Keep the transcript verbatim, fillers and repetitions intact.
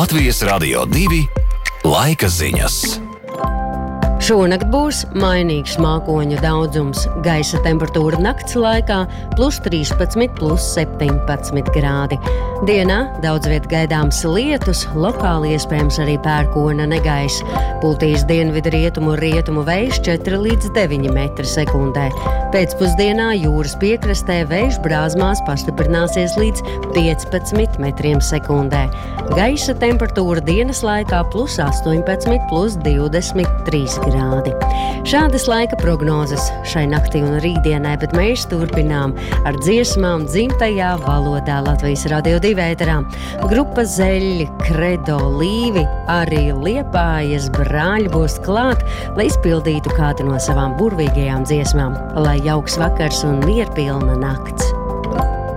Latvijas Radio divi laika ziņas. Šonakt būs mainīgs mākoņu daudzums. Gaisa temperatūra nakts laikā plus trīspadsmit, plus septiņpadsmit grādi. Dienā daudz viet gaidāms lietus, lokāli iespējams arī pērkona negaiss. Pultīs dienvidu rietumu rietumu vējš četri līdz deviņi metri sekundē. Pēcpusdienā jūras piekrastē vējš Brāzmās pastiprināsies līdz piecpadsmit metriem sekundē. Gaisa temperatūra dienas laikā plus astoņpadsmit, plus divdesmit trīs grādi. Šādas laika prognozes šai naktī un rītdienai, bet mēs turpinām ar dziesmām dzimtajā valodā Latvijas Radio divi ēterā. Grupa Zeļļi, Kredo, Līvi, arī Liepājas brāļi būs klāt, lai izpildītu kādu no savām burvīgajām dziesmām. Lai jauks vakars un mierpilna nakts!